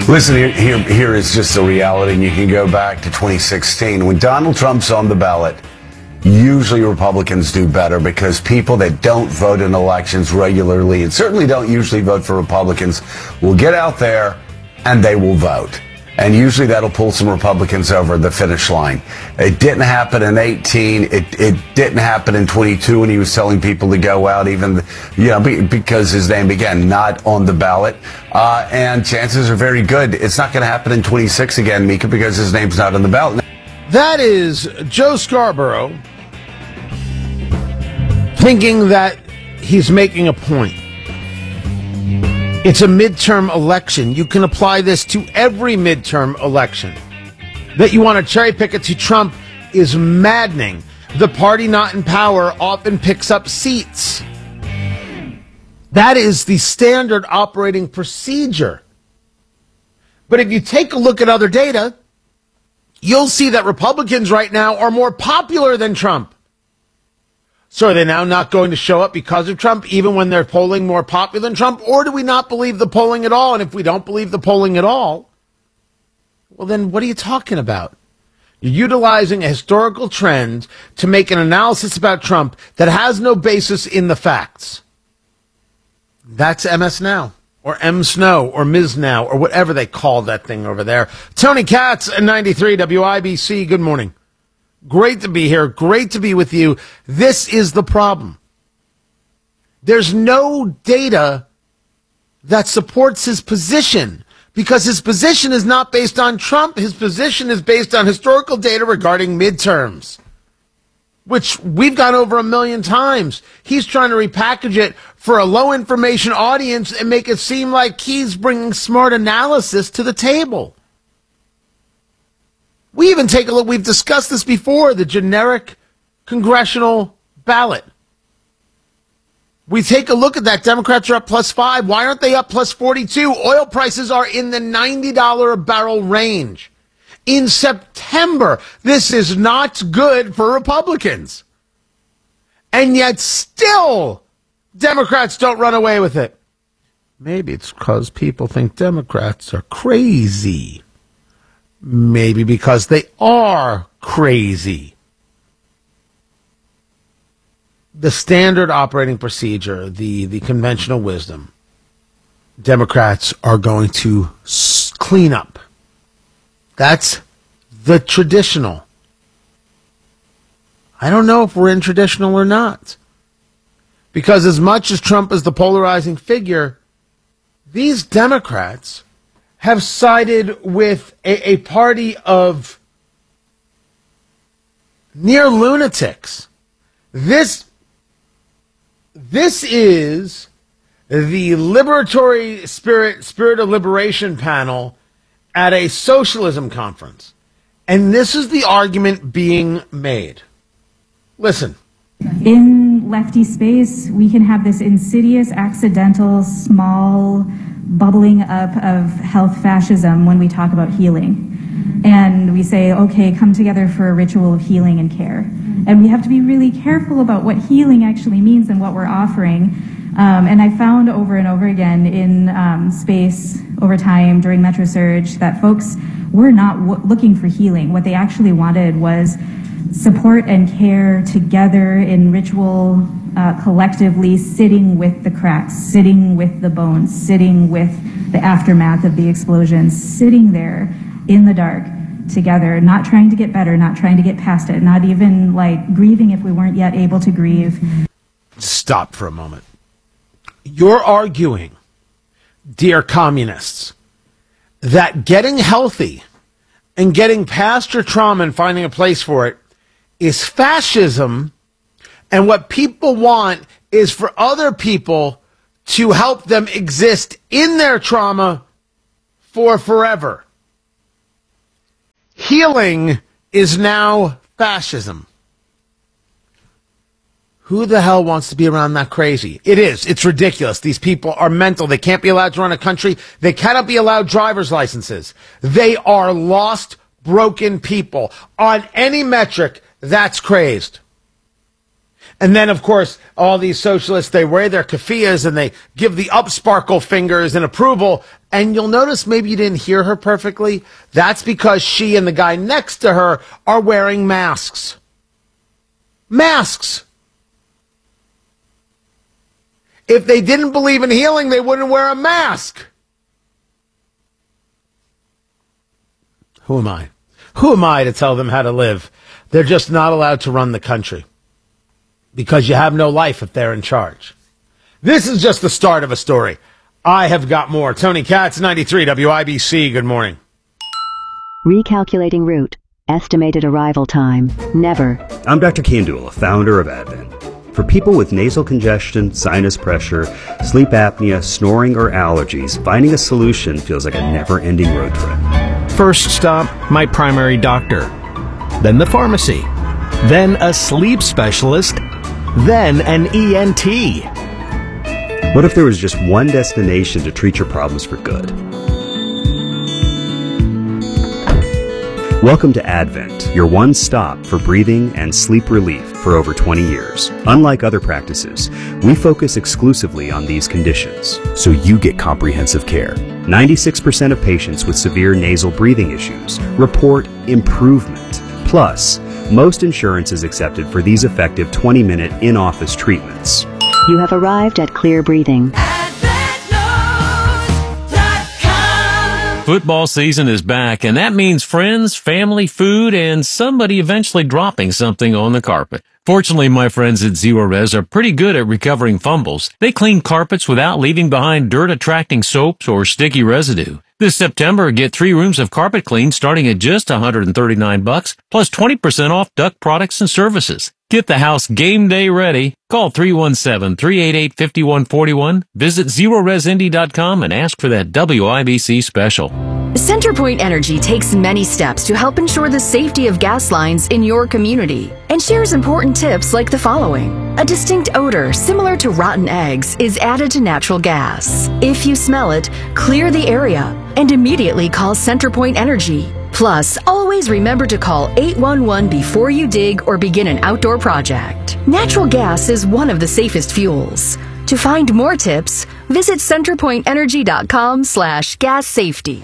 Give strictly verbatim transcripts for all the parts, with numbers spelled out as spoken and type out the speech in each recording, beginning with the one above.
Listen, here, here, here is just the reality, and you can go back to twenty sixteen. When Donald Trump's on the ballot, usually Republicans do better because people that don't vote in elections regularly and certainly don't usually vote for Republicans will get out there and they will vote. And usually that'll pull some Republicans over the finish line. It didn't happen in eighteen. It it didn't happen in twenty-two when he was telling people to go out, even, you know, because his name, again, not on the ballot. Uh, and chances are very good it's not going to happen in twenty-six again, Mika, because his name's not on the ballot. That is Joe Scarborough thinking that he's making a point. It's a midterm election. You can apply this to every midterm election. That you want to cherry pick it to Trump is maddening. The party not in power often picks up seats. That is the standard operating procedure. But if you take a look at other data, you'll see that Republicans right now are more popular than Trump. So are they now not going to show up because of Trump, even when they're polling more popular than Trump? Or do we not believe the polling at all? And if we don't believe the polling at all, well, then what are you talking about? You're utilizing a historical trend to make an analysis about Trump that has no basis in the facts. That's M S Now, or M Snow, or Miz Now, or whatever they call that thing over there. Tony Katz at ninety-three W I B C, good morning. Great to be here. Great to be with you. This is the problem. There's no data that supports his position because his position is not based on Trump. His position is based on historical data regarding midterms, which we've gone over a million times. He's trying to repackage it for a low information audience and make it seem like he's bringing smart analysis to the table. We even take a look, we've discussed this before, the generic congressional ballot. We take a look at that. Democrats are up plus five. Why aren't they up plus forty-two? Oil prices are in the ninety dollars a barrel range. In September, this is not good for Republicans. And yet still, Democrats don't run away with it. Maybe it's because people think Democrats are crazy. Maybe because they are crazy. The standard operating procedure, the, the conventional wisdom, Democrats are going to s- clean up. That's the traditional. I don't know if we're in traditional or not. Because as much as Trump is the polarizing figure, these Democrats have sided with a, a party of near lunatics. This, this is the liberatory spirit, spirit of liberation panel at a socialism conference. And this is the argument being made. Listen. In lefty space, we can have this insidious, accidental, small bubbling up of health fascism when we talk about healing. And we say, okay, come together for a ritual of healing and care. And we have to be really careful about what healing actually means and what we're offering. Um, and I found over and over again in um, space over time during Metro Surge that folks were not w- looking for healing. What they actually wanted was support and care together in ritual, uh, collectively sitting with the cracks, sitting with the bones, sitting with the aftermath of the explosions, sitting there in the dark together, not trying to get better, not trying to get past it, not even like grieving if we weren't yet able to grieve. Stop for a moment. You're arguing, dear communists, that getting healthy and getting past your trauma and finding a place for it is fascism, and what people want is for other people to help them exist in their trauma for forever. Healing is now fascism. Who the hell wants to be around that crazy? It is. It's ridiculous. These people are mental. They can't be allowed to run a country. They cannot be allowed driver's licenses. They are lost, broken people. On any metric, that's crazed. And then, of course, all these socialists, they wear their keffiyehs and they give the upsparkle fingers in approval. And you'll notice maybe you didn't hear her perfectly. That's because she and the guy next to her are wearing masks. Masks. If they didn't believe in healing, they wouldn't wear a mask. Who am I? Who am I to tell them how to live? They're just not allowed to run the country. Because you have no life if they're in charge. This is just the start of a story. I have got more. Tony Katz, ninety-three W I B C. Good morning. Recalculating route. Estimated arrival time. Never. I'm Doctor Kandula, founder of Advent. For people with nasal congestion, sinus pressure, sleep apnea, snoring, or allergies, finding a solution feels like a never-ending road trip. First stop, my primary doctor. Then the pharmacy. Then a sleep specialist. Then an E N T. What if there was just one destination to treat your problems for good? Welcome to Advent, your one stop for breathing and sleep relief for over twenty years. Unlike other practices, we focus exclusively on these conditions, so you get comprehensive care. ninety-six percent of patients with severe nasal breathing issues report improvement. Plus, most insurance is accepted for these effective twenty-minute in-office treatments. You have arrived at Clear Breathing. Football season is back, and that means friends, family, food, and somebody eventually dropping something on the carpet. Fortunately, my friends at Zerorez are pretty good at recovering fumbles. They clean carpets without leaving behind dirt-attracting soaps or sticky residue. This September, get three rooms of carpet clean starting at just one hundred thirty-nine bucks, plus twenty percent off duct products and services. Get the house game day ready. Call three one seven, three eight eight, five one four one, visit zero res indy dot com, and ask for that W I B C special. CenterPoint Energy takes many steps to help ensure the safety of gas lines in your community and shares important tips like the following. A distinct odor similar to rotten eggs is added to natural gas. If you smell it, clear the area and immediately call CenterPoint Energy. Plus, always remember to call eight one one before you dig or begin an outdoor project. Natural gas is one of the safest fuels. To find more tips, visit centerpoint energy dot com slash gas safety.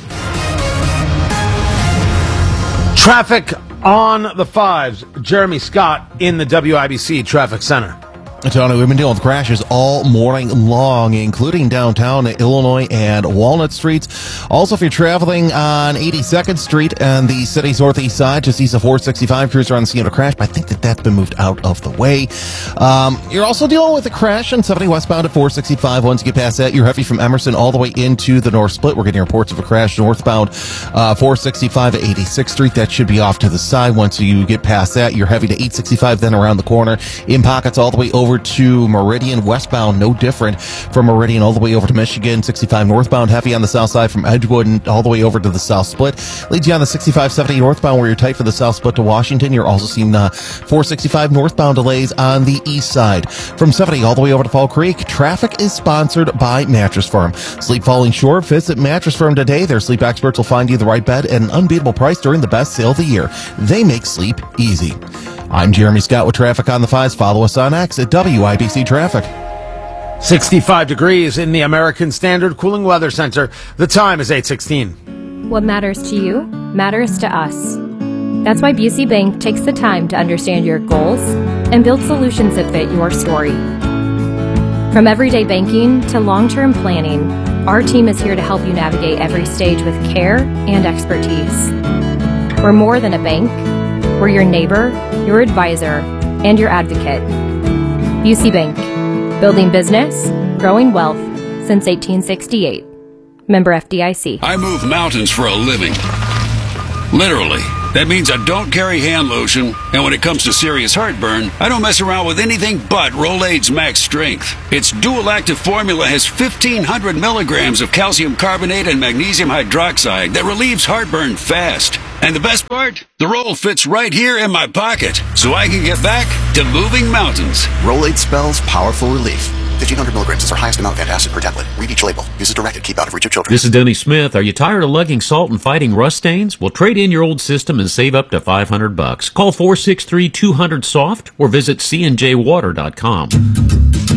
Traffic on the fives. Jeremy Scott in the W I B C Traffic Center. Tony, we've been dealing with crashes all morning long, including downtown Illinois and Walnut Streets. Also, if you're traveling on eighty-second Street and the city's northeast side, just east of four sixty-five, crews are on the scene of a crash, but I think that that's been moved out of the way. Um, you're also dealing with a crash on seventy westbound at four sixty-five. Once you get past that, you're heavy from Emerson all the way into the North Split. We're getting reports of a crash northbound uh, four sixty-five at eighty-sixth Street. That should be off to the side. Once you get past that, you're heavy to eight sixty-five, then around the corner. In pockets all the way over to Meridian westbound, no different from Meridian all the way over to Michigan. sixty-five northbound, heavy on the south side from Edgewood and all the way over to the South Split. Leads you on the sixty-five seventy northbound where you're tight for the South Split to Washington. You're also seeing uh, four sixty-five northbound delays on the east side. From seventy all the way over to Fall Creek, traffic is sponsored by Mattress Firm. Sleep falling short? Visit Mattress Firm today. Their sleep experts will find you the right bed at an unbeatable price during the best sale of the year. They make sleep easy. I'm Jeremy Scott with Traffic on the Fives. Follow us on X at W I B C Traffic. sixty-five degrees in the American Standard Cooling Weather Center. The time is eight sixteen. What matters to you matters to us. That's why Busey Bank takes the time to understand your goals and build solutions that fit your story. From everyday banking to long-term planning, our team is here to help you navigate every stage with care and expertise. We're more than a bank. We're your neighbor, your advisor, and your advocate. Busey Bank, building business, growing wealth since eighteen sixty-eight. Member F D I C. I move mountains for a living. Literally. That means I don't carry hand lotion, and when it comes to serious heartburn, I don't mess around with anything but Rolaids Max Strength. Its dual-active formula has fifteen hundred milligrams of calcium carbonate and magnesium hydroxide that relieves heartburn fast. And the best part? The roll fits right here in my pocket, so I can get back to moving mountains. Rolaids spells powerful relief. fifteen hundred milligrams is our highest amount of antacid per tablet. Read each label. Use as directed. Keep out of reach of children. This is Denny Smith. Are you tired of lugging salt and fighting rust stains? Well, trade in your old system and save up to five hundred bucks. Call four six three, two hundred, SOFT or visit c n j water dot com.